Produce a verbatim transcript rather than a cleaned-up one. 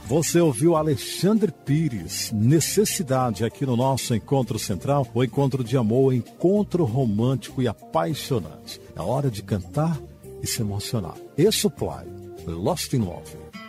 Você ouviu Alexandre Pires, Necessidade, aqui no nosso Encontro Central, o encontro de amor, o encontro romântico e apaixonante. É hora de cantar e se emocionar. E Supply, Lost in Love.